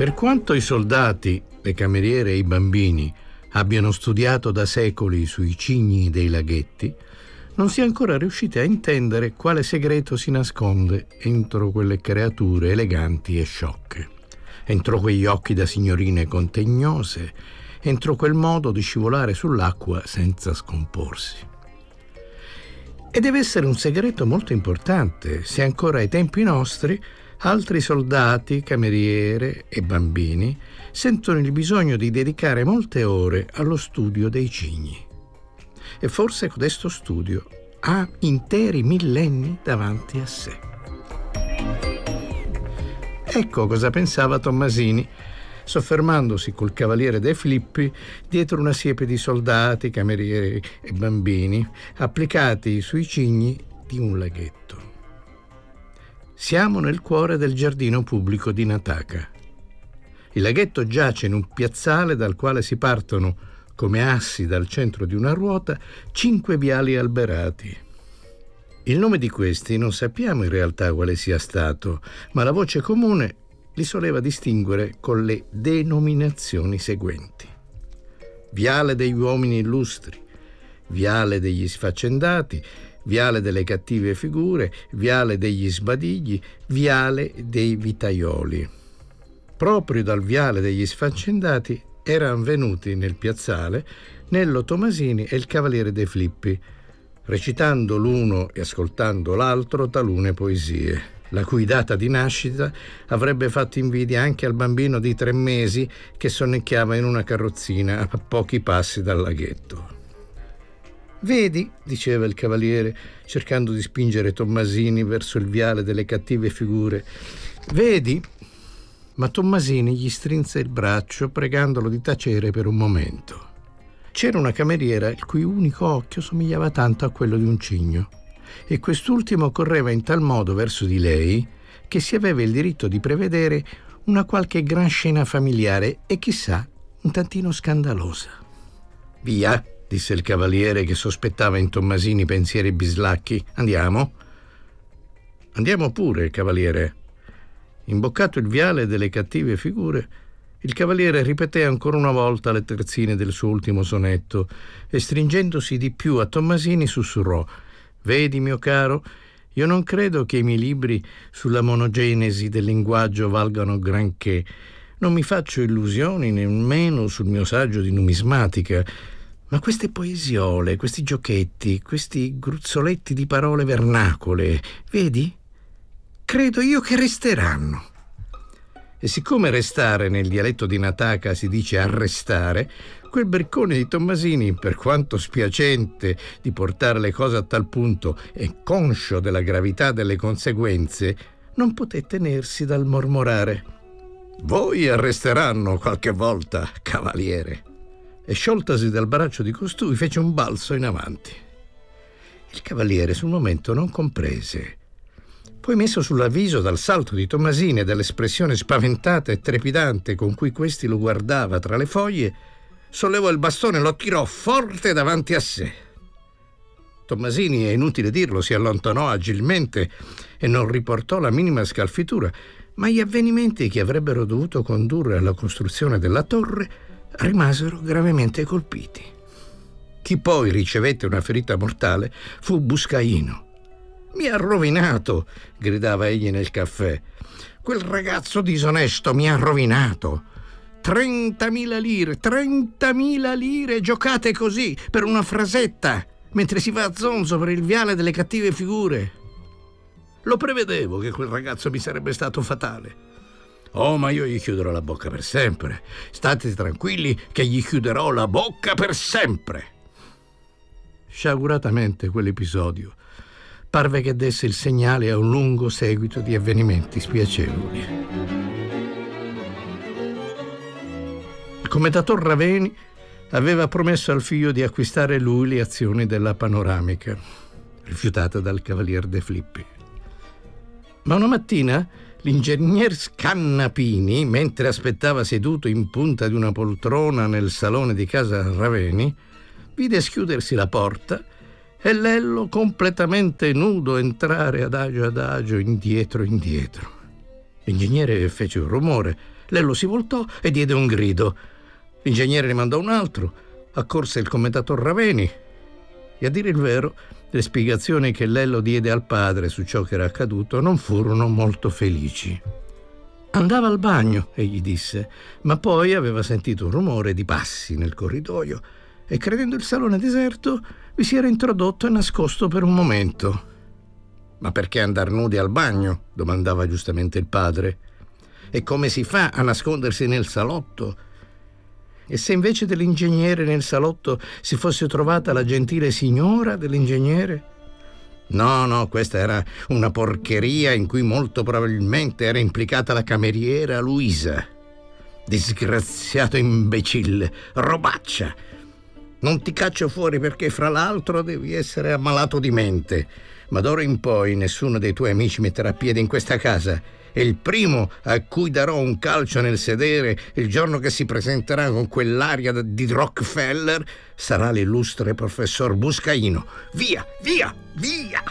Per quanto i soldati, le cameriere e i bambini abbiano studiato da secoli sui cigni dei laghetti, non si è ancora riusciti a intendere quale segreto si nasconde entro quelle creature eleganti e sciocche, entro quegli occhi da signorine contegnose, entro quel modo di scivolare sull'acqua senza scomporsi. E deve essere un segreto molto importante se ancora ai tempi nostri altri soldati, cameriere e bambini sentono il bisogno di dedicare molte ore allo studio dei cigni. E forse codesto studio ha interi millenni davanti a sé. Ecco cosa pensava Tommasini, soffermandosi col cavaliere De Filippi dietro una siepe di soldati, camerieri e bambini applicati sui cigni di un laghetto. Siamo nel cuore del giardino pubblico di Nataka. Il laghetto giace in un piazzale dal quale si partono, come assi dal centro di una ruota, 5 viali alberati. Il nome di questi non sappiamo in realtà quale sia stato, ma la voce comune li soleva distinguere con le denominazioni seguenti: Viale degli uomini illustri, Viale degli sfaccendati, Viale delle cattive figure, Viale degli sbadigli, Viale dei vitaioli. Proprio dal Viale degli sfaccendati erano venuti nel piazzale Nello Tommasini e il cavaliere De Filippi, recitando l'uno e ascoltando l'altro talune poesie, la cui data di nascita avrebbe fatto invidia anche al bambino di 3 mesi che sonnecchiava in una carrozzina a pochi passi dal laghetto. «Vedi», diceva il cavaliere, cercando di spingere Tommasini verso il viale delle cattive figure, «vedi?» Ma Tommasini gli strinse il braccio pregandolo di tacere per un momento. C'era una cameriera il cui unico occhio somigliava tanto a quello di un cigno, e quest'ultimo correva in tal modo verso di lei che si aveva il diritto di prevedere una qualche gran scena familiare e chissà un tantino scandalosa. «Via», disse il cavaliere che sospettava in Tommasini pensieri bislacchi. «Andiamo?» «Andiamo pure, cavaliere». Imboccato il viale delle cattive figure, il cavaliere ripeté ancora una volta le terzine del suo ultimo sonetto e, stringendosi di più a Tommasini, sussurrò: «Vedi, mio caro, io non credo che i miei libri sulla monogenesi del linguaggio valgano granché. Non mi faccio illusioni nemmeno sul mio saggio di numismatica. Ma queste poesiole, questi giochetti, questi gruzzoletti di parole vernacole, vedi? Credo io che resteranno». E siccome restare nel dialetto di Nataka si dice arrestare, quel briccone di Tommasini, per quanto spiacente di portare le cose a tal punto e conscio della gravità delle conseguenze, non poté tenersi dal mormorare: «Voi arresteranno qualche volta, cavaliere». E scioltasi dal braccio di costui fece un balzo in avanti. Il cavaliere sul momento non comprese. Poi, messo sull'avviso dal salto di Tommasini e dall'espressione spaventata e trepidante con cui questi lo guardava tra le foglie, sollevò il bastone e lo tirò forte davanti a sé. Tommasini, è inutile dirlo, si allontanò agilmente e non riportò la minima scalfitura, ma gli avvenimenti che avrebbero dovuto condurre alla costruzione della torre rimasero gravemente colpiti. Chi poi ricevette una ferita mortale fu Buscaino. «Mi ha rovinato», gridava egli nel caffè. «Quel ragazzo disonesto mi ha rovinato. 30.000 lire, 30.000 lire giocate così per una frasetta, mentre si va a zonzo per il viale delle cattive figure. Lo prevedevo che quel ragazzo mi sarebbe stato fatale. Oh, ma io gli chiuderò la bocca per sempre. State tranquilli che gli chiuderò la bocca per sempre». Sciaguratamente quell'episodio parve che desse il segnale a un lungo seguito di avvenimenti spiacevoli. Il commendator Raveni aveva promesso al figlio di acquistare lui le azioni della Panoramica, rifiutate dal cavalier De Filippi. Ma una mattina l'ingegner Scannapini, mentre aspettava seduto in punta di una poltrona nel salone di casa Raveni, vide schiudersi la porta e Lello completamente nudo entrare adagio indietro. L'ingegnere fece un rumore. Lello si voltò e diede un grido. L'ingegnere ne mandò un altro. Accorse il commendator Raveni. E a dire il vero, le spiegazioni che Lello diede al padre su ciò che era accaduto non furono molto felici. Andava al bagno, egli disse, ma poi aveva sentito un rumore di passi nel corridoio e, credendo il salone deserto, vi si era introdotto e nascosto per un momento. «Ma perché andar nudi al bagno?» domandava giustamente il padre. «E come si fa a nascondersi nel salotto?» E se invece dell'ingegnere nel salotto si fosse trovata la gentile signora dell'ingegnere? No, questa era una porcheria in cui molto probabilmente era implicata la cameriera Luisa. Disgraziato imbecille, robaccia! Non ti caccio fuori perché fra l'altro devi essere ammalato di mente. Ma d'ora in poi nessuno dei tuoi amici metterà piede in questa casa e il primo a cui darò un calcio nel sedere il giorno che si presenterà con quell'aria di Rockefeller sarà l'illustre professor Buscaino. Via, via, via!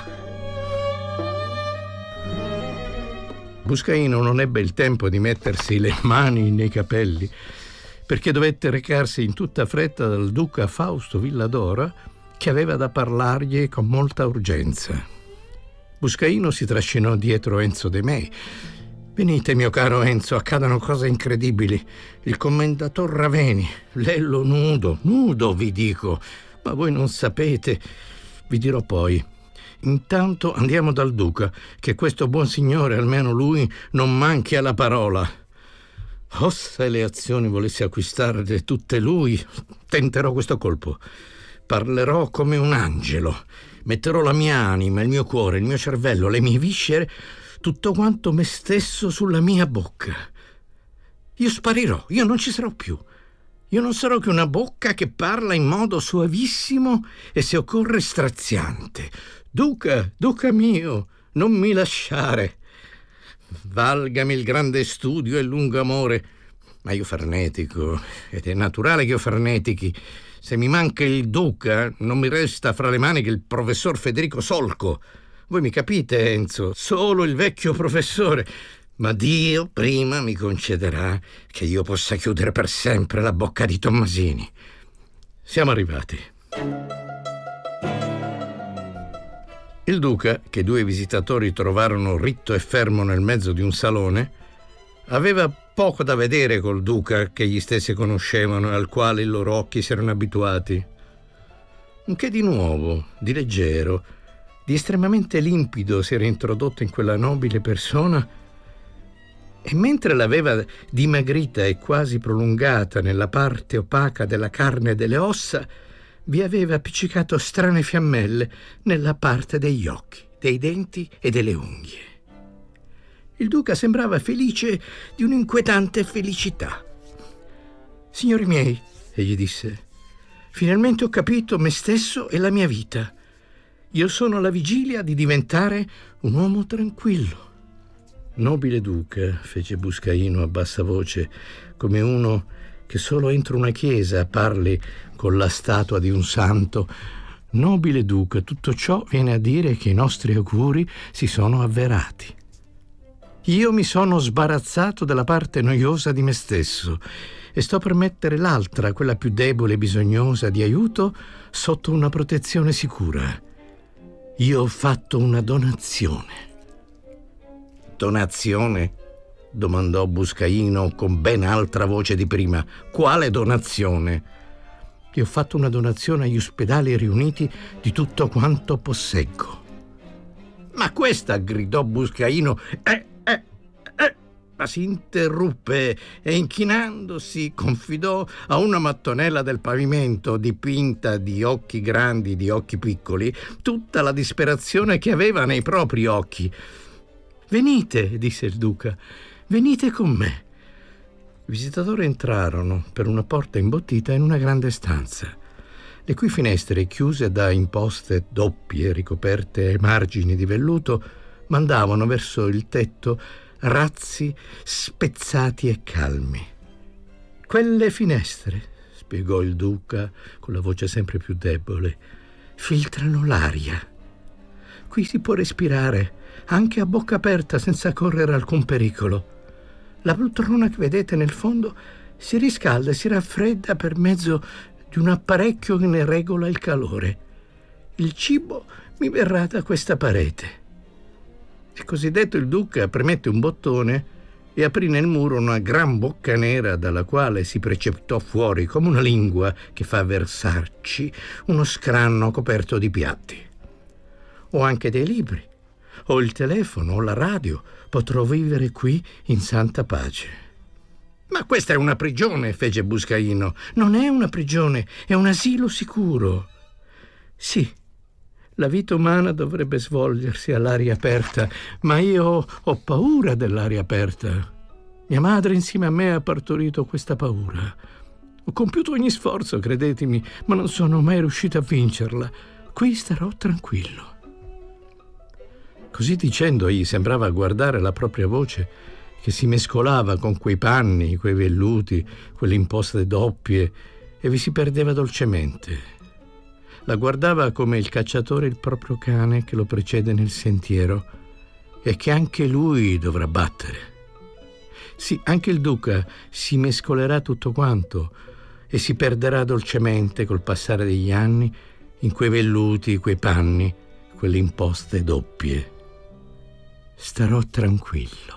Buscaino non ebbe il tempo di mettersi le mani nei capelli perché dovette recarsi in tutta fretta dal duca Fausto Villadora, che aveva da parlargli con molta urgenza. Buscaino si trascinò dietro Enzo De Mei. «Venite, mio caro Enzo, accadono cose incredibili. Il commendator Raveni, Lello nudo, vi dico. Ma voi non sapete. Vi dirò poi. Intanto andiamo dal duca, che questo buon signore, almeno lui, non manchi alla parola. Oh, se le azioni volesse acquistarle tutte lui, tenterò questo colpo. Parlerò come un angelo. Metterò la mia anima, il mio cuore, il mio cervello, le mie viscere, tutto quanto me stesso sulla mia bocca. Io sparirò, io non ci sarò più. Io non sarò che una bocca che parla in modo suavissimo e, se occorre, straziante. Duca mio, non mi lasciare. Valgami il grande studio e il lungo amore. Ma io farnetico, ed è naturale che io farnetichi. Se mi manca il duca, non mi resta fra le mani che il professor Federico Solco. Voi mi capite, Enzo? Solo il vecchio professore. Ma Dio prima mi concederà che io possa chiudere per sempre la bocca di Tommasini. Siamo arrivati. Il duca, che due visitatori trovarono ritto e fermo nel mezzo di un salone, aveva poco da vedere col duca che gli stessi conoscevano e al quale i loro occhi si erano abituati. Un che di nuovo, di leggero, di estremamente limpido si era introdotto in quella nobile persona, e mentre l'aveva dimagrita e quasi prolungata nella parte opaca della carne e delle ossa, vi aveva appiccicato strane fiammelle nella parte degli occhi, dei denti e delle unghie. Il duca sembrava felice di un'inquietante felicità. «Signori miei», egli disse, «finalmente ho capito me stesso e la mia vita. Io sono alla vigilia di diventare un uomo tranquillo». «Nobile duca», fece Buscaino a bassa voce, come uno che solo entro una chiesa parli con la statua di un santo, «nobile duca, tutto ciò viene a dire che i nostri auguri si sono avverati. Io mi sono sbarazzato della parte noiosa di me stesso e sto per mettere l'altra, quella più debole e bisognosa di aiuto, sotto una protezione sicura. Io ho fatto una donazione». «Donazione?» domandò Buscaino con ben altra voce di prima. «Quale donazione?» «Io ho fatto una donazione agli ospedali riuniti di tutto quanto posseggo». «Ma questa», gridò Buscaino, ma si interruppe e, inchinandosi, confidò a una mattonella del pavimento dipinta di occhi grandi, di occhi piccoli, tutta la disperazione che aveva nei propri occhi. «Venite», disse il duca, «venite con me». I visitatori entrarono per una porta imbottita in una grande stanza, le cui finestre, chiuse da imposte doppie ricoperte ai margini di velluto, mandavano verso il tetto razzi spezzati e calmi. «Quelle finestre», spiegò il duca con la voce sempre più debole, «filtrano l'aria. Qui si può respirare, anche a bocca aperta, senza correre alcun pericolo. La poltrona che vedete nel fondo si riscalda e si raffredda per mezzo di un apparecchio che ne regola il calore. Il cibo mi verrà da questa parete. E così detto, il duca premette un bottone e aprì nel muro una gran bocca nera dalla quale si precipitò fuori, come una lingua che fa versarci, uno scranno coperto di piatti. Ho anche dei libri, ho il telefono, ho la radio, potrò vivere qui in santa pace. Ma questa è una prigione, fece Buscaino. Non è una prigione, è un asilo sicuro. Sì, la vita umana dovrebbe svolgersi all'aria aperta, ma io ho paura dell'aria aperta. Mia madre insieme a me ha partorito questa paura. Ho compiuto ogni sforzo, credetemi, ma non sono mai riuscito a vincerla. Qui starò tranquillo. Così dicendo, egli sembrava guardare la propria voce che si mescolava con quei panni, quei velluti, quelle imposte doppie, e vi si perdeva dolcemente. La guardava come il cacciatore il proprio cane che lo precede nel sentiero e che anche lui dovrà battere. Sì, anche il duca si mescolerà tutto quanto e si perderà dolcemente col passare degli anni in quei velluti, quei panni, quelle imposte doppie. Starò tranquillo.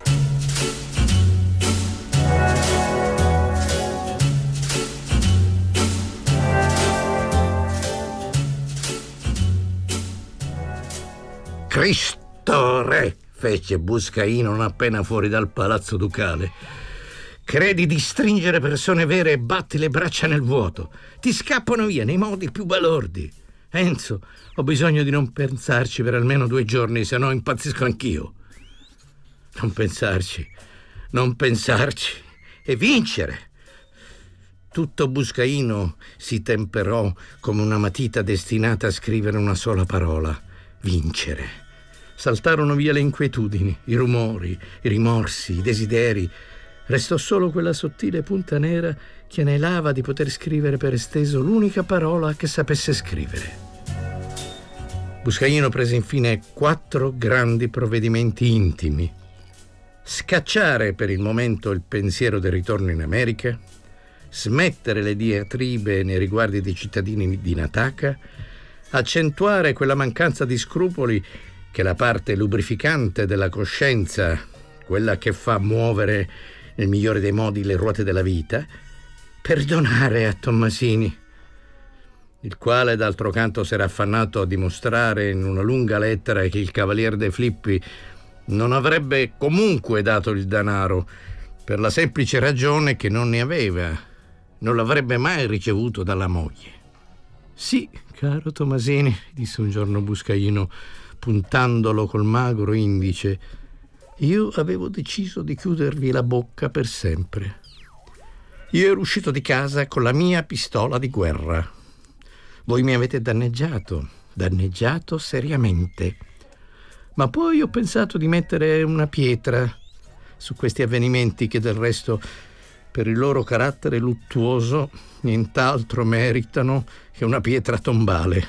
Cristo Re, fece Buscaino non appena fuori dal palazzo ducale. Credi di stringere persone vere e batti le braccia nel vuoto. Ti scappano via nei modi più balordi. Enzo, ho bisogno di non pensarci per almeno 2 giorni, se no impazzisco anch'io. Non pensarci e vincere. Tutto Buscaino si temperò come una matita destinata a scrivere una sola parola: vincere. Saltarono via le inquietudini, i rumori, i rimorsi, i desideri. Restò solo quella sottile punta nera che anelava di poter scrivere per esteso l'unica parola che sapesse scrivere. Buscaino prese infine 4 grandi provvedimenti intimi: scacciare per il momento il pensiero del ritorno in America, smettere le diatribe nei riguardi dei cittadini di Nataka, accentuare quella mancanza di scrupoli che è la parte lubrificante della coscienza, quella che fa muovere nel migliore dei modi le ruote della vita, perdonare a Tommasini, il quale d'altro canto si era affannato a dimostrare in una lunga lettera che il cavalier De Filippi non avrebbe comunque dato il denaro, per la semplice ragione che non ne aveva, non l'avrebbe mai ricevuto dalla moglie. Sì, caro Tommasini, disse un giorno Buscaino, puntandolo col magro indice, io avevo deciso di chiudervi la bocca per sempre. Io ero uscito di casa con la mia pistola di guerra. Voi mi avete danneggiato seriamente. Ma poi ho pensato di mettere una pietra su questi avvenimenti che del resto, per il loro carattere luttuoso, nient'altro meritano che una pietra tombale.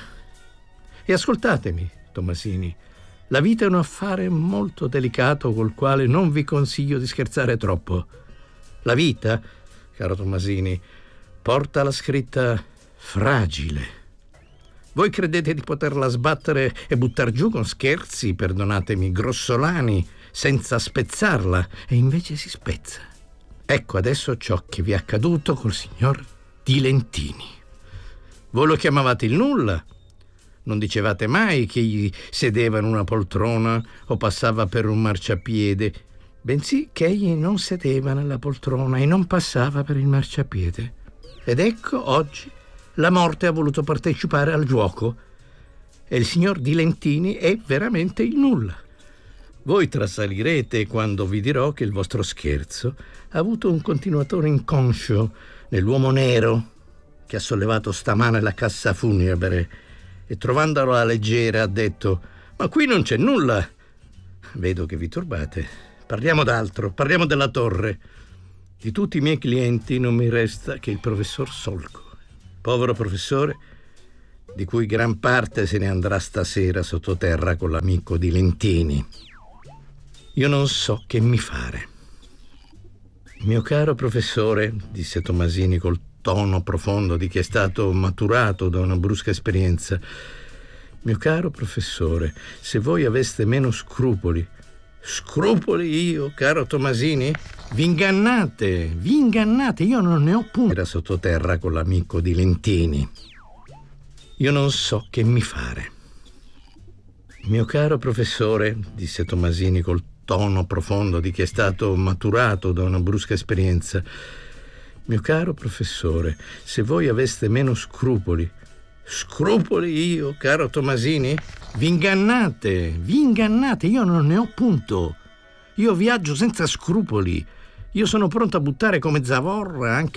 E ascoltatemi, Tommasini, la vita è un affare molto delicato col quale non vi consiglio di scherzare troppo. La vita, caro Tommasini, porta la scritta fragile. Voi credete di poterla sbattere e buttar giù con scherzi, perdonatemi, grossolani, senza spezzarla, e invece si spezza. Ecco adesso ciò che vi è accaduto col signor Di Lentini. Voi lo chiamavate il nulla. Non dicevate mai che egli sedeva in una poltrona o passava per un marciapiede, bensì che egli non sedeva nella poltrona e non passava per il marciapiede. Ed ecco, oggi, la morte ha voluto partecipare al gioco e il signor Di Lentini è veramente il nulla. Voi trasalirete quando vi dirò che il vostro scherzo ha avuto un continuatore inconscio nell'uomo nero che ha sollevato stamane la cassa funebre e trovandola leggera ha detto: ma qui non c'è nulla. Vedo che vi turbate. Parliamo d'altro, parliamo della torre. Di tutti i miei clienti non mi resta che il professor Solco. Povero professore, di cui gran parte se ne andrà stasera sottoterra con l'amico di Lentini. Io non so che mi fare. Mio caro professore, disse Tommasini col tono profondo di chi è stato maturato da una brusca esperienza, mio caro professore, se voi aveste meno scrupoli. Scrupoli io, caro Tommasini? Vi ingannate, io non ne ho punto. Era sottoterra con l'amico di Lentini. Io non so che mi fare. Mio caro professore, disse Tommasini col tono profondo di chi è stato maturato da una brusca esperienza, mio caro professore, se voi aveste meno scrupoli. Scrupoli io, caro Tommasini? Vi ingannate, io non ne ho punto. Io viaggio senza scrupoli. Io sono pronto a buttare come zavorra anche